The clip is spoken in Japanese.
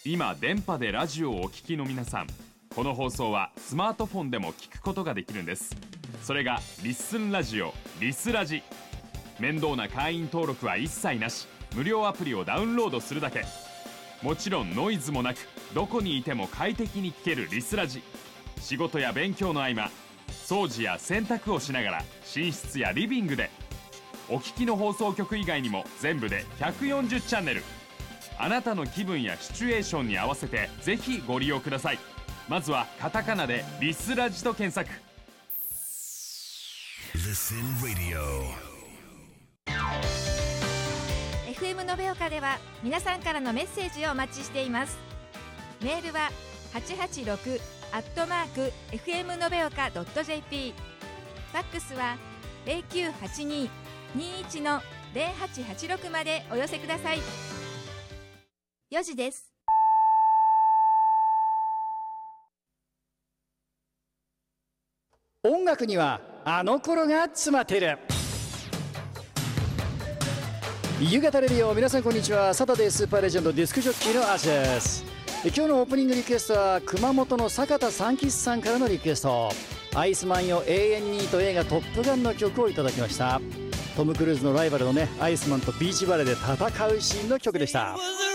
今電波でラジオをお聞きの皆さん、この放送はスマートフォンでも聞くことができるんです。それがリッスンラジオ、リスラジ。面倒な会員登録は一切なし、無料アプリをダウンロードするだけ。もちろんノイズもなく、どこにいても快適に聞けるリスラジ。仕事や勉強の合間、掃除や洗濯をしながら寝室やリビングで。お聞きの放送局以外にも全部で140チャンネル。あなたの気分やシチュエーションに合わせてぜひご利用ください。まずはカタカナでリスラジと検索。 Listen Radio。 FM 延岡では皆さんからのメッセージをお待ちしています。メールは886@fm延岡 .jp。 ファックスは 0982-21-0886 までお寄せください。4時です。 音楽にはあの頃が詰まっている。夕方レディオ、皆さんこんにちは。サタデースーパーレジェンドディスクジョッキーのアーチです。今日のオープニングリクエストは熊本の坂田三吉さんからのリクエスト。アイスマンよ永遠にと映画トップガンの曲をいただきました。トム・クルーズのライバルのね、アイスマンとビーチバレーで戦うシーンの曲でした。